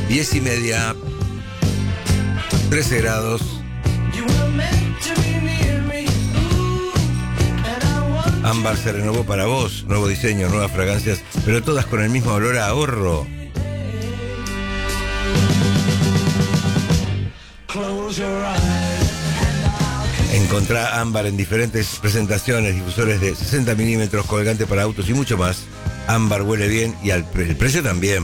10:30, 13 grados. Ámbar se renovó para vos, nuevo diseño, nuevas fragancias, pero todas con el mismo olor a ahorro. Encontrá Ámbar en diferentes presentaciones, difusores de 60 milímetros, colgante para autos y mucho más. Ámbar huele bien y el precio también.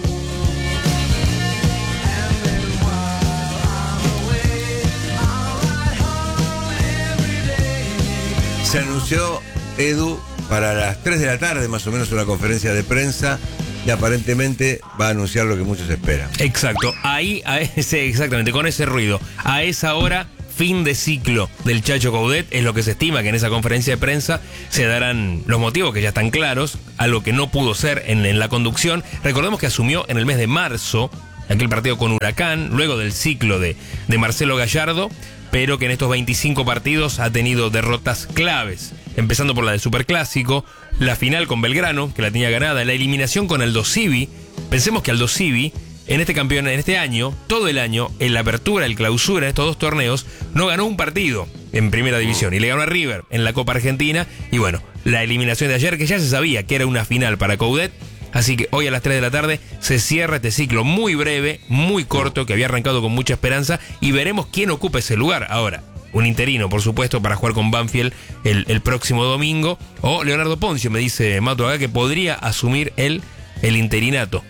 Se anunció, Edu, para las 3 de la tarde, más o menos, una conferencia de prensa y aparentemente va a anunciar lo que muchos esperan. Exacto, exactamente, con ese ruido. A esa hora, fin de ciclo del Chacho Coudet, es lo que se estima que en esa conferencia de prensa se darán los motivos que ya están claros, a lo que no pudo ser en la conducción. Recordemos que asumió en el mes de marzo aquel partido con Huracán, luego del ciclo de Marcelo Gallardo, pero que en estos 25 partidos ha tenido derrotas claves, empezando por la del Superclásico, la final con Belgrano, que la tenía ganada, la eliminación con Aldo Civi. Pensemos que Aldo Civi, en este año, todo el año, en la apertura, el clausura, en estos dos torneos, no ganó un partido en primera división, y le ganó a River en la Copa Argentina, y bueno, la eliminación de ayer, que ya se sabía que era una final para Coudet. Así que hoy a las 3 de la tarde se cierra este ciclo muy breve, muy corto, que había arrancado con mucha esperanza, y veremos quién ocupa ese lugar. Ahora, un interino, por supuesto, para jugar con Banfield el próximo domingo, o Leonardo Poncio, me dice Mato acá, que podría asumir el interinato.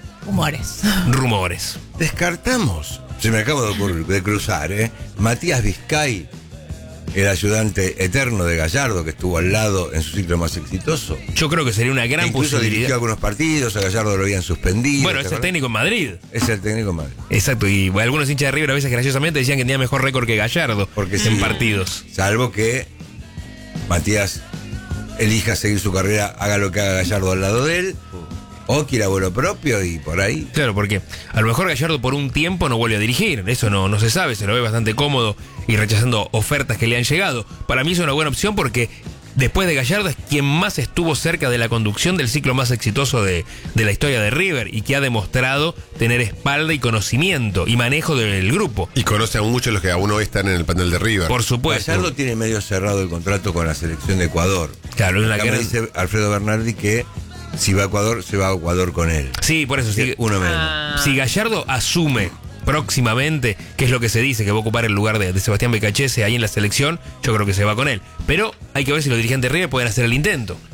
Rumores. Descartamos, se me acaba de cruzar, Matías Vizcay, el ayudante eterno de Gallardo, que estuvo al lado en su ciclo más exitoso. Yo creo que sería una gran Incluso posibilidad. dirigió algunos partidos, a Gallardo lo habían suspendido. Bueno, es el técnico en Madrid. Es el técnico en Madrid. Exacto, y algunos hinchas de River a veces graciosamente decían que tenía mejor récord que Gallardo en partidos. Salvo que Matías elija seguir su carrera, haga lo que haga Gallardo al lado de él, o quiera vuelo propio y por ahí. Claro, porque a lo mejor Gallardo por un tiempo no vuelve a dirigir, eso no se sabe, se lo ve bastante cómodo y rechazando ofertas que le han llegado. Para mí es una buena opción porque después de Gallardo es quien más estuvo cerca de la conducción del ciclo más exitoso de la historia de River, y que ha demostrado tener espalda y conocimiento y manejo del grupo. Y conoce a muchos de los que aún no están en el panel de River. Por supuesto. Gallardo tiene medio cerrado el contrato con la selección de Ecuador. Claro, Acá me dice Alfredo Bernardi que si va a Ecuador, se va a Ecuador con él. Sí, por eso sí. Uno menos. Si Gallardo asume próximamente, que es lo que se dice, que va a ocupar el lugar de Sebastián Becachese ahí en la selección, yo creo que se va con él. Pero hay que ver si los dirigentes de River pueden hacer el intento.